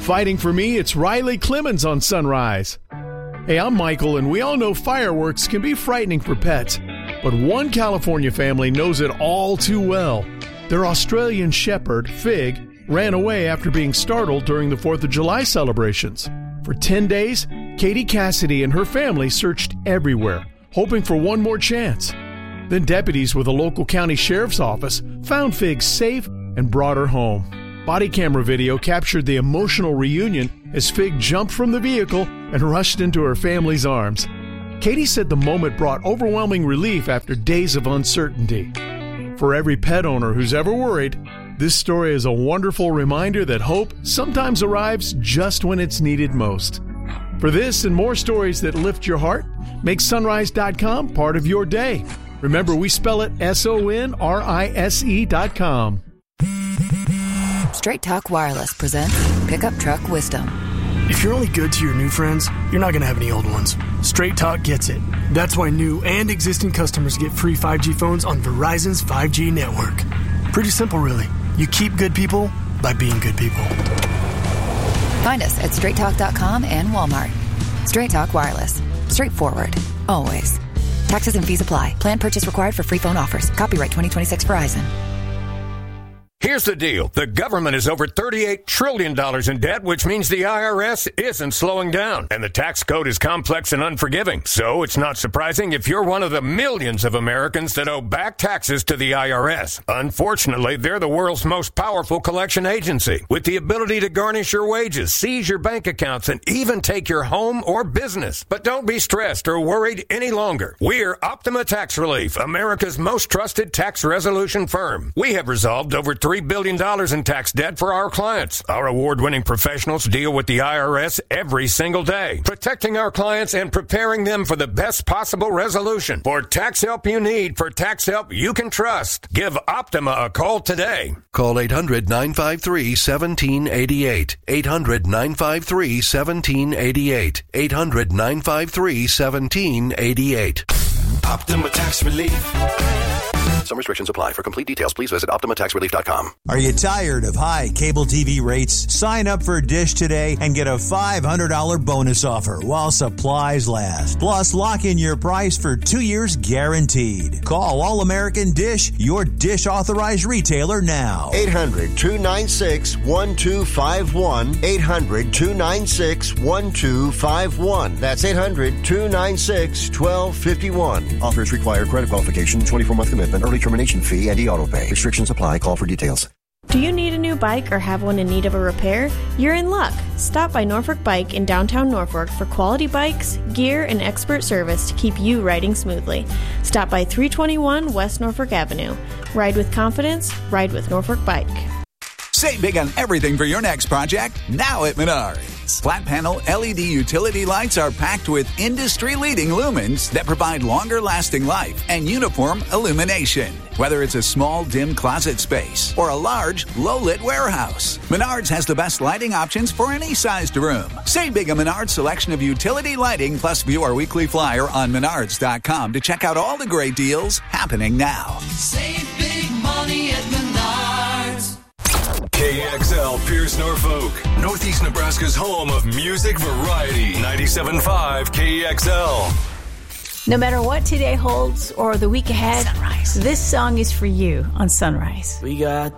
Fighting for me, it's Riley Clemens on Sunrise. Hey, I'm Michael, and we all know fireworks can be frightening for pets. But one California family knows it all too well. Their Australian shepherd, Fig, ran away after being startled during the 4th of July celebrations. For 10 days, Katie Cassidy and her family searched everywhere, hoping for one more chance. Then deputies with a local county sheriff's office found Fig safe and brought her home. Body camera video captured the emotional reunion as Fig jumped from the vehicle and rushed into her family's arms. Katie said the moment brought overwhelming relief after days of uncertainty. For every pet owner who's ever worried, this story is a wonderful reminder that hope sometimes arrives just when it's needed most. For this and more stories that lift your heart, make Sunrise.com part of your day. Remember, we spell it SONRISE.com. Straight Talk Wireless presents Pickup Truck Wisdom. If you're only good to your new friends, you're not going to have any old ones. Straight Talk gets it. That's why new and existing customers get free 5G phones on Verizon's 5G network. Pretty simple, really. You keep good people by being good people. Find us at straighttalk.com and Walmart. Straight Talk Wireless. Straightforward. Always. Taxes and fees apply. Plan purchase required for free phone offers. Copyright 2026 Verizon. Here's the deal. The government is over $38 trillion in debt, which means the IRS isn't slowing down. And the tax code is complex and unforgiving. So it's not surprising if you're one of the millions of Americans that owe back taxes to the IRS. Unfortunately, they're the world's most powerful collection agency, with the ability to garnish your wages, seize your bank accounts, and even take your home or business. But don't be stressed or worried any longer. We're Optima Tax Relief, America's most trusted tax resolution firm. We have resolved over $3 billion in tax debt for our clients. Our award-winning professionals deal with the IRS every single day, protecting our clients and preparing them for the best possible resolution. For tax help you need, for tax help you can trust, give Optima a call today. Call 800-953-1788. 800-953-1788. 800-953-1788. Optima Tax Relief. Some restrictions apply. For complete details, please visit OptimaTaxRelief.com. Are you tired of high cable TV rates? Sign up for Dish today and get a $500 bonus offer while supplies last. Plus, lock in your price for 2 years guaranteed. Call All American Dish, your Dish authorized retailer now. 800-296-1251. 800-296-1251. That's 800-296-1251. Offers require credit qualification, 24-month commitment, early termination fee, and e-auto pay. Restrictions apply. Call for details. Do you need a new bike or have one in need of a repair? You're in luck. Stop by Norfolk Bike in downtown Norfolk for quality bikes, gear, and expert service to keep you riding smoothly. Stop by 321 West Norfolk Avenue. Ride with confidence. Ride with Norfolk Bike. Save big on everything for your next project now at Menards. Flat panel LED utility lights are packed with industry-leading lumens that provide longer-lasting life and uniform illumination. Whether it's a small, dim closet space or a large, low-lit warehouse, Menards has the best lighting options for any sized room. Save big on Menards' selection of utility lighting, plus view our weekly flyer on Menards.com to check out all the great deals happening now. Save big money at Menards. KXL Pierce Norfolk, Northeast Nebraska's home of music variety. 97.5 KXL. No matter what today holds or the week ahead, Sunrise. This song is for you on Sunrise. We got